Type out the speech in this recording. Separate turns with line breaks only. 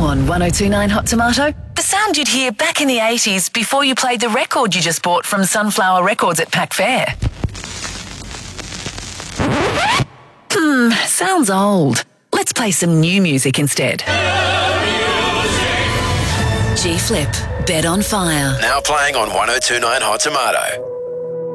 on 1029 Hot Tomato.
The sound you'd hear back in the 80s before you played the record you just bought from Sunflower Records at Pack Fair. Sounds old. Let's play some new music instead. G-Flip, Bed on Fire.
Now playing on 1029 Hot Tomato.